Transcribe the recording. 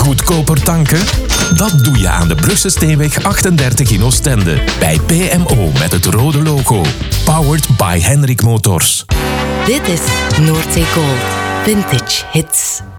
Goedkoper tanken? Dat doe je aan de Brugse Steenweg 38 in Oostende. Bij PMO met het rode logo. Powered by Henrik Motors. Dit is Noordzee Gold. Vintage hits.